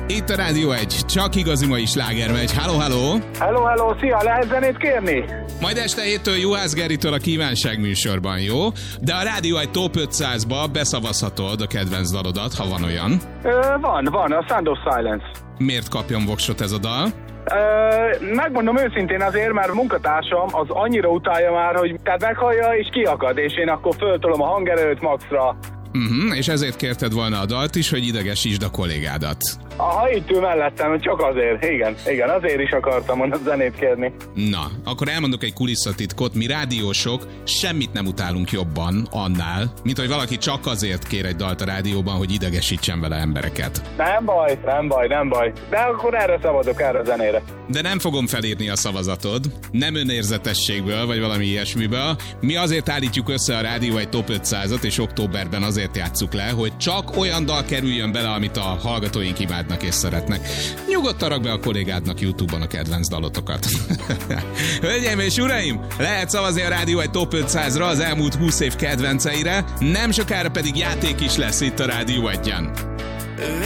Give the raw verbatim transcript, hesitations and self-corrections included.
Itt a Rádió egy, csak igazi mai sláger megy. Halló, halló! Hello, hello, szia, lehet zenét kérni? Majd este héttől Juhász Geritől a kívánság műsorban, jó? De a Rádió egy top ötszázba beszavazhatod a kedvenc dalodat, ha van olyan. Ö, van, van, a Sound of Silence. Miért kapjon voksot ez a dal? Ö, megmondom őszintén azért, mert munkatársam az annyira utálja már, hogy tehát meghallja és kiakad, és én akkor föltolom a hangerőt maxra. Uh-huh, és ezért kérted volna a dalt is, hogy idegesítsd a kollégádat. Aha, itt ül mellettem, csak azért, igen, igen, azért is akartam a zenét kérni. Na, akkor elmondok egy kulisszatitkot, mi rádiósok semmit nem utálunk jobban annál, mint hogy valaki csak azért kér egy dalt a rádióban, hogy idegesítsen vele embereket. Nem baj, nem baj, nem baj, de akkor erre szavazok, erre a zenére. De nem fogom felírni a szavazatod, nem önérzetességből, vagy valami ilyesmiből. Mi azért állítjuk össze a Rádió egy top ötszázat, és októberben azért játsszuk le, hogy csak olyan dal kerüljön bele, amit a hallgatóink imádnak és szeretnek. Nyugodtan rak be a kollégádnak YouTube-on a kedvenc dalotokat. Hölgyeim és uraim, lehet szavazni a Rádió egy top ötszázra az elmúlt húsz év kedvenceire, nem sokára pedig játék is lesz itt a Rádió egyen.